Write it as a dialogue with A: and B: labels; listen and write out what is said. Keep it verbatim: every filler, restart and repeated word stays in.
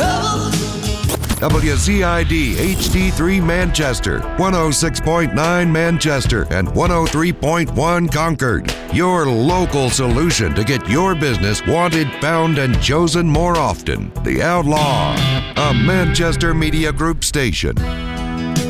A: trouble.
B: W Z I D H D three Manchester, one oh six point nine Manchester, and one oh three point one Concord. Your local solution to get your business wanted, found, and chosen more often. The Outlaw, a Manchester Media Group station.